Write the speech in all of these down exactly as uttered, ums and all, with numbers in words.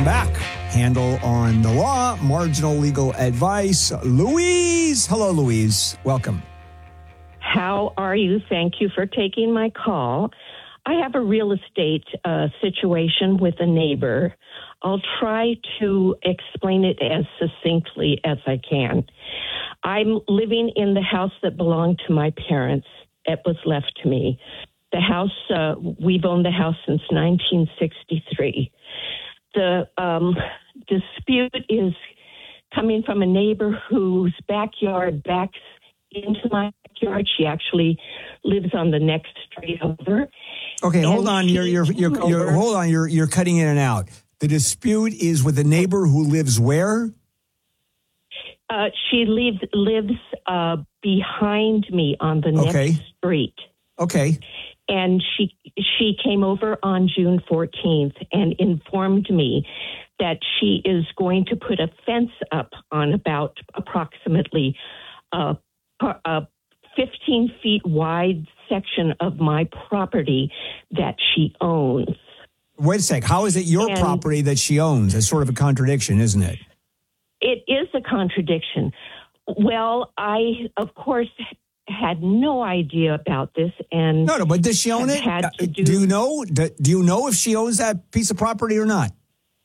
back. Handle on the law, marginal legal advice. Louise. Hello, Louise. Welcome. How are you? Thank you for taking my call. I have a real estate uh, situation with a neighbor. I'll try to explain it as succinctly as I can. I'm living in the house that belonged to my parents. It was left to me. The house, uh, we've owned the house since nineteen sixty-three. The um, dispute is coming from a neighbor whose backyard backs into my backyard. She actually lives on the next street over. Okay, And hold on. You're you're you're, you're over- hold on. You're you're cutting in and out. The dispute is with a neighbor who lives where? Uh, she lives lives uh, behind me on the next Okay. street. Okay. And she she came over on June fourteenth and informed me that she is going to put a fence up on about approximately uh, a fifteen feet wide section of my property that she owns. Wait a sec. How is it your And- property that she owns? That's sort of a contradiction, isn't it? It is a contradiction. Well, I, of course, had no idea about this, and No, no. But does she own have it? had Uh, to do, do- you know? Do, do you know if she owns that piece of property or not?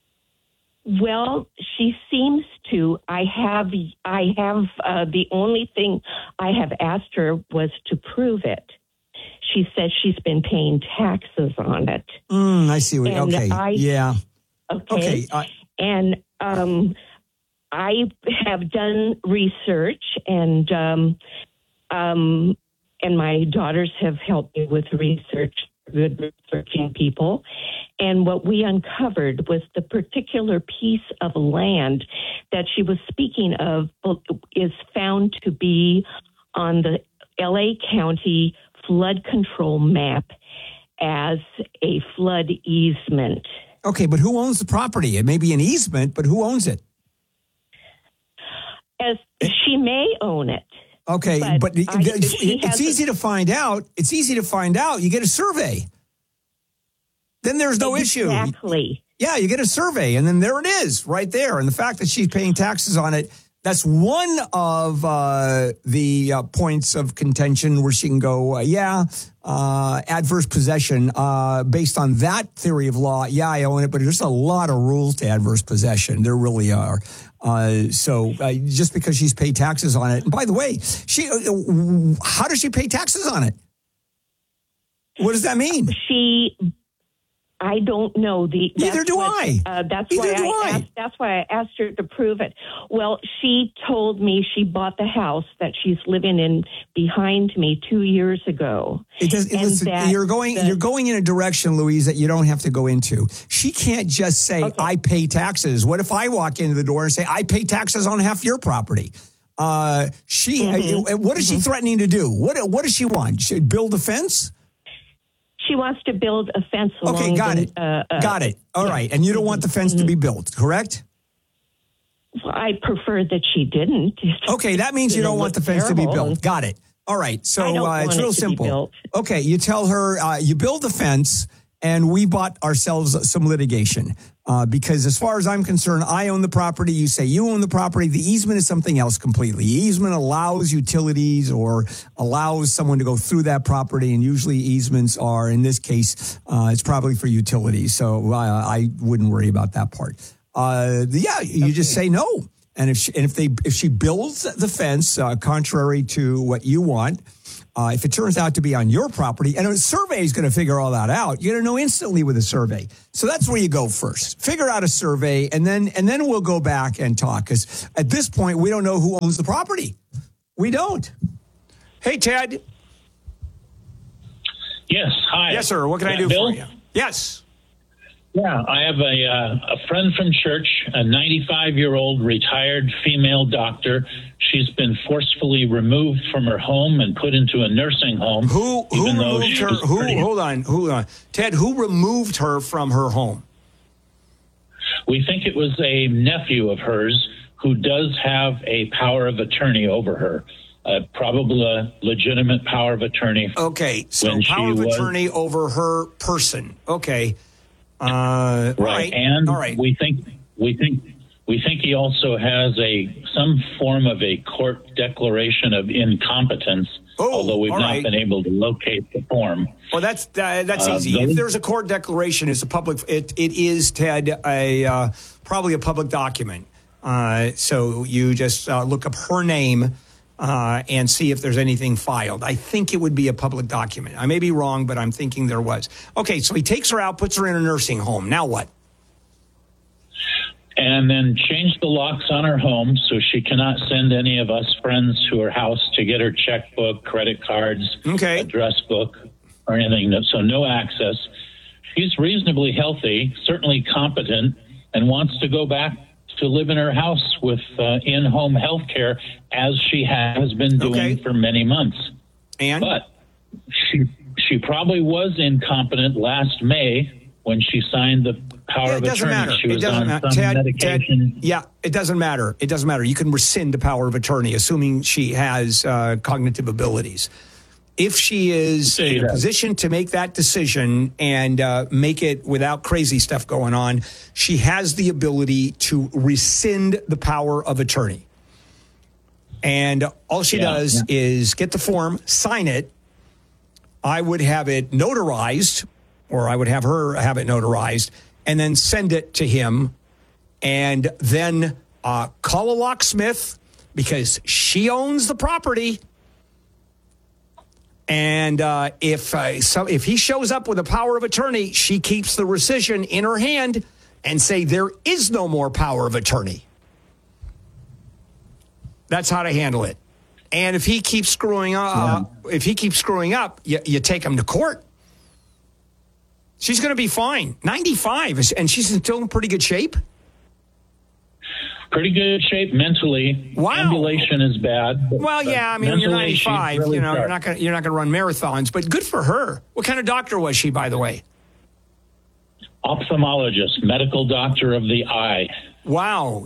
well, she seems to. I have, I have. Uh, the only thing I have asked her was to prove it. She says she's been paying taxes on it. Mm, I see. What, And okay. I- yeah. Okay. Okay. Uh, And um, I have done research, and um, um, and my daughters have helped me with research, good researching people. And what we uncovered was the particular piece of land that she was speaking of is found to be on the L A County flood control map as a flood easement. okay. But who owns the property? It may be an easement, but who owns it? As she may own it. Okay, But but, it- I- it's, she it's has a- easy to find out. It's easy to find out. You get a survey. Then there's no issue. Exactly. Yeah, you get a survey, and then there it is, right there. And the fact that she's paying taxes on it, that's one of uh, the uh, points of contention where she can go, uh, yeah, uh, adverse possession. Uh, based on that theory of law, yeah, I own it, but there's a lot of rules to adverse possession. There really are. Uh, so uh, just because she's paid taxes on it, and by the way, she, uh, how does she pay taxes on it? What does that mean? She, I don't know the. Neither that's do what- I. Uh, that's Neither why do I. Asked, that's why I asked her to prove it. Well, she told me she bought the house that she's living in behind me two years ago. It does. It, And listen, that you're going. the- you're going in a direction, Louise, that you don't have to go into. She can't just say, Okay. "I pay taxes." What if I walk into the door and say, "I pay taxes on half your property"? Uh, she. Mm-hmm. Uh, what is she threatening to do? What What does she want? She build a fence? She wants to build a fence along. Okay, got the, it. Uh, uh, got it. All yeah. right, and you don't want the fence to be built, correct? I prefer that she didn't. Okay, that means you It'll don't want the look fence to be terrible. built. Got it. All right, so I don't uh, it's want real it to be simple. built. Okay, you tell her uh, you build the fence, and we bought ourselves some litigation uh, because, as far as I'm concerned, I own the property. You say you own the property. The easement is something else completely. Easement allows utilities or allows someone to go through that property, and usually easements are, in this case, uh, it's probably for utilities. So uh, I wouldn't worry about that part. Uh, the, yeah, you Okay. just say no. And if she, and if they if she builds the fence uh, contrary to what you want, uh, if it turns out to be on your property, and a survey is going to figure all that out, you're going to know instantly with a survey. So that's where you go first. Figure out a survey, and then and then we'll go back and talk. Because at this point, we don't know who owns the property. We don't. Hey, Ted. Yes, hi. Yes, sir. What can I Is do that Bill? for you? Yes. Yeah, I have a, uh, a friend from church, a ninety-five-year-old retired female doctor. She's been forcefully removed from her home and put into a nursing home. Who who even though removed she her? was Who? pretty- Hold on. Hold on. Ted, who removed her from her home? We think it was a nephew of hers who does have a power of attorney over her, uh, probably a legitimate power of attorney. Okay, so When she power of was- attorney over her person. Okay. Uh, right. All right. And all right. we think we think we think he also has a some form of a court declaration of incompetence. Oh, although we've all not right. been able to locate the form. Well, that's uh, that's Uh, easy. those- If there's a court declaration, it's a public. It it is, Ted, a uh, probably a public document. Uh, so you just uh, look up her name uh, and see if there's anything filed. I think it would be a public document. I may be wrong, but I'm thinking there was. Okay, so he takes her out, puts her in a nursing home. Now what? And then change the locks on her home so she cannot send any of us friends to her house to get her checkbook, credit cards, Okay. address book, or anything. So no access. She's reasonably healthy, certainly competent, and wants to go back to live in her house with uh, in-home health care as she has been doing Okay. for many months. And But she she probably was incompetent last May when she signed the power Yeah, of it doesn't attorney. matter. She It was doesn't on matter. some Ted, medication. Ted, yeah, it doesn't matter. It doesn't matter. You can rescind the power of attorney, assuming she has uh, cognitive abilities. If she is She in a does. position to make that decision and uh, make it without crazy stuff going on, she has the ability to rescind the power of attorney. And all she Yeah, does yeah. is get the form, sign it. I would have it notarized, or I would have her have it notarized, and then send it to him, and then uh, call a locksmith because she owns the property. And uh, if uh, so, if he shows up with a power of attorney, she keeps the rescission in her hand and say there is no more power of attorney. That's how to handle it. And if he keeps screwing up, uh, if he keeps screwing up, you, you take him to court. She's going to be fine. ninety-five, is- and she's still in pretty good shape. Pretty good shape mentally. Wow. Ambulation is bad. but- Well, but yeah, I mean, you're mentally, she's ninety-five. really you know, you're sharp. not going you're not going to run marathons, but good for her. What kind of doctor was she, by the way? Ophthalmologist, medical doctor of the eye. Wow.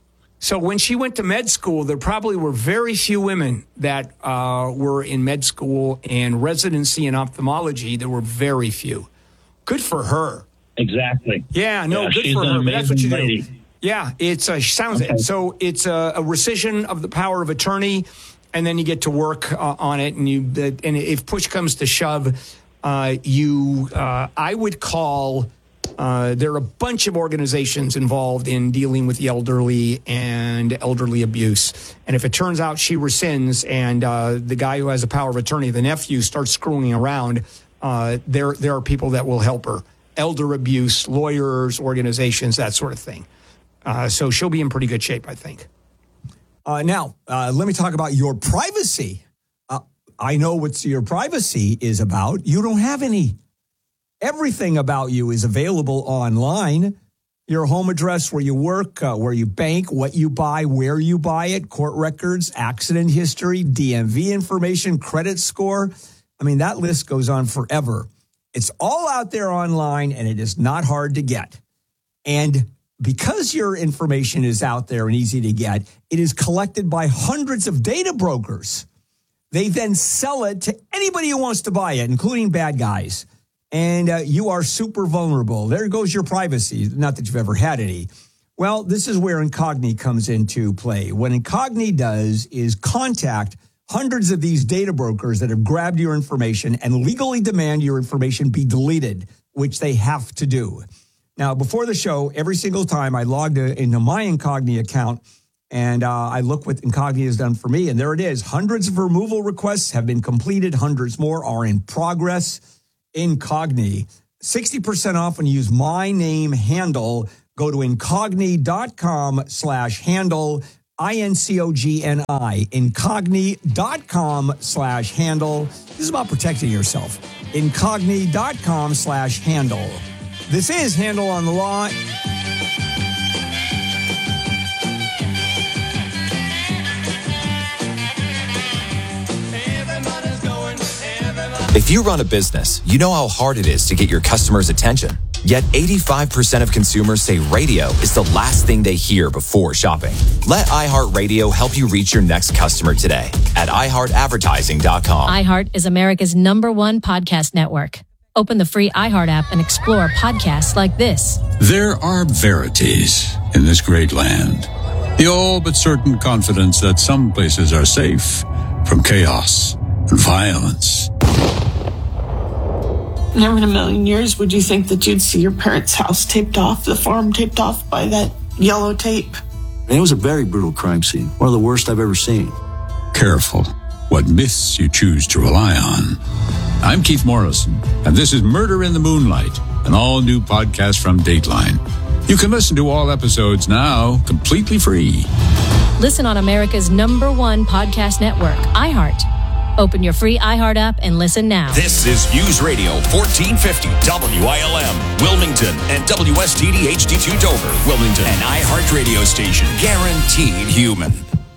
So when she went to med school, there probably were very few women that uh, were in med school and residency in ophthalmology. There were very few. Good for her. Exactly. Yeah, no, Yeah, good she's for an her. But that's what you amazing do. lady. Yeah, it's uh, sounds Okay. it. So it's a, a rescission of the power of attorney, and then you get to work uh, on it. And you that and if push comes to shove, uh, you uh, I would call. Uh, there are a bunch of organizations involved in dealing with the elderly and elderly abuse. And if it turns out she rescinds and uh, the guy who has the power of attorney, the nephew, starts screwing around, uh, there there are people that will help her. Elder abuse, lawyers, organizations, that sort of thing. Uh, so she'll be in pretty good shape, I think. Uh, now, uh, let me talk about your privacy. Uh, I know what your privacy is about. You don't have any. Everything about you is available online. Your home address, where you work, uh, where you bank, what you buy, where you buy it, court records, accident history, D M V information, credit score. I mean, that list goes on forever. It's all out there online, and it is not hard to get. And because your information is out there and easy to get, it is collected by hundreds of data brokers. They then sell it to anybody who wants to buy it, including bad guys. And uh, you are super vulnerable. There goes your privacy. Not that you've ever had any. Well, this is where Incogni comes into play. What Incogni does is contact hundreds of these data brokers that have grabbed your information and legally demand your information be deleted, which they have to do. Now, before the show, every single time I logged into my Incogni account and uh, I look what Incogni has done for me, and there it is. Hundreds of removal requests have been completed. Hundreds more are in progress. Incogni, sixty percent off when you use my name handle. Go to incogni.com slash handle, I N C O G N I, incogni.com slash handle. This is about protecting yourself. Incogni.com slash handle. This is Handle on the Law. If you run a business, you know how hard it is to get your customers' attention. Yet eighty-five percent of consumers say radio is the last thing they hear before shopping. Let iHeartRadio help you reach your next customer today at i heart advertising dot com. iHeart is America's number one podcast network. Open the free iHeart app and explore podcasts like this. There are verities in this great land. The all but certain confidence that some places are safe from chaos and violence. Never in a million years would you think that you'd see your parents' house taped off, the farm taped off by that yellow tape. It was a very brutal crime scene, one of the worst I've ever seen. Careful what myths you choose to rely on. I'm Keith Morrison, and this is Murder in the Moonlight, an all-new podcast from Dateline. You can listen to all episodes now, completely free. Listen on America's number one podcast network, iHeart. Open your free iHeart app and listen now. This is News Radio fourteen fifty W I L M, Wilmington, and W S T D H D two Dover, Wilmington, an iHeart radio station, guaranteed human.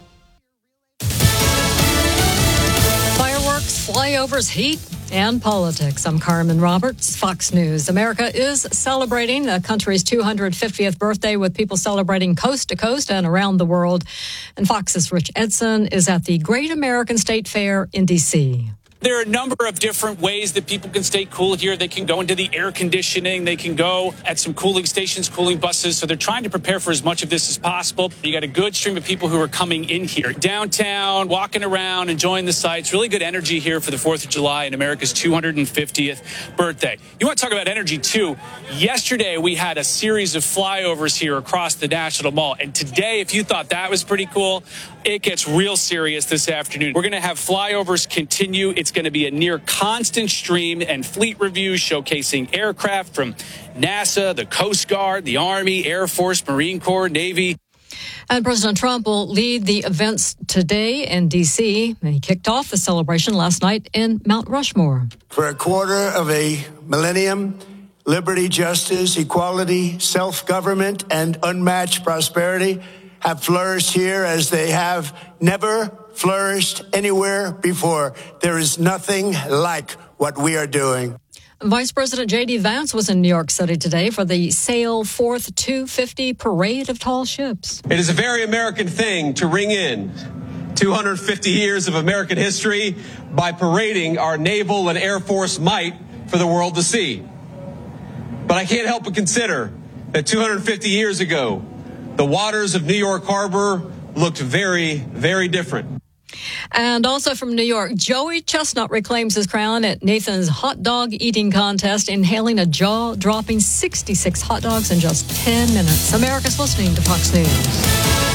Fireworks, flyovers, heat, and politics. I'm Carmen Roberts, Fox News. America is celebrating the country's two hundred fiftieth birthday with people celebrating coast to coast and around the world. And Fox's Rich Edson is at the Great American State Fair in D C There are a number of different ways that people can stay cool here. They can go into the air conditioning. They can go at some cooling stations, cooling buses. So they're trying to prepare for as much of this as possible. You got a good stream of people who are coming in here. Downtown, walking around, enjoying the sights. Really good energy here for the fourth of July and America's two hundred fiftieth birthday. You want to talk about energy, too. Yesterday, we had a series of flyovers here across the National Mall. And today, if you thought that was pretty cool, it gets real serious this afternoon. We're going to have flyovers continue. It's going to be a near constant stream and fleet reviews showcasing aircraft from NASA, the Coast Guard, the Army, Air Force, Marine Corps, Navy. And President Trump will lead the events today in D C And he kicked off the celebration last night in Mount Rushmore. For a quarter of a millennium, liberty, justice, equality, self-government, and unmatched prosperity have flourished here as they have never flourished anywhere before. There is nothing like what we are doing. Vice President J D Vance was in New York City today for the Sail Fourth two fifty Parade of Tall Ships. It is a very American thing to ring in two hundred fifty years of American history by parading our naval and Air Force might for the world to see. But I can't help but consider that two hundred fifty years ago, the waters of New York Harbor looked very, very different. And also from New York, Joey Chestnut reclaims his crown at Nathan's hot dog eating contest, inhaling a jaw-dropping sixty-six hot dogs in just ten minutes. America's listening to Fox News.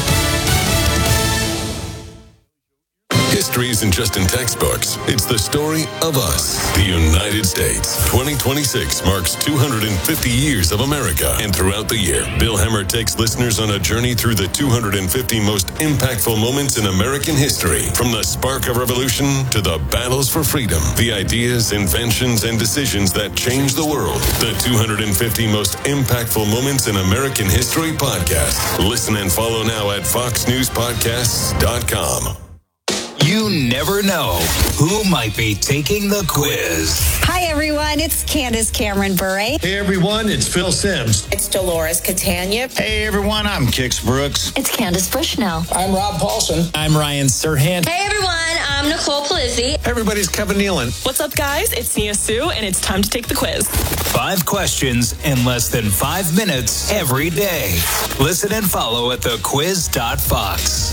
History isn't just in textbooks. It's the story of us, the United States. twenty twenty-six marks two hundred fifty years of America. And throughout the year, Bill Hemmer takes listeners on a journey through the two hundred fifty most impactful moments in American history. From the spark of revolution to the battles for freedom, the ideas, inventions, and decisions that changed the world. The two hundred fifty most impactful moments in American history podcast. Listen and follow now at fox news podcasts dot com. You never know who might be taking the quiz. Hi, everyone. It's Candace Cameron Bure. Hey, everyone. It's Phil Sims. It's Dolores Catania. Hey, everyone. I'm Kix Brooks. It's Candace Bushnell. I'm Rob Paulson. I'm Ryan Serhant. Hey, everyone. I'm Nicole Palizzi. Hey, everybody's Kevin Nealon. What's up, guys? It's Nia Sue, and it's time to take the quiz. Five questions in less than five minutes every day. Listen and follow at the quiz dot fox.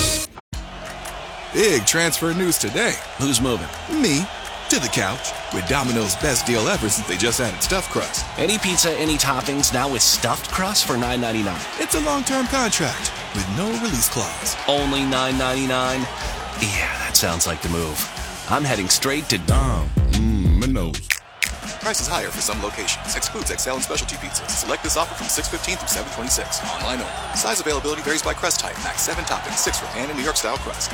Big transfer news today. Who's moving? Me. To the couch. With Domino's best deal ever since they just added stuffed crust. Any pizza, any toppings, now with stuffed crust for nine ninety-nine. It's a long-term contract with no release clause. Only nine ninety-nine? Yeah, that sounds like the move. I'm heading straight to Dom. Mmm, Minos. Prices higher for some locations. Excludes X L and specialty pizzas. Select this offer from six fifteen through seven twenty-six. Online only. Size availability varies by crust type. Max seven toppings. Six for pan and New York style crust.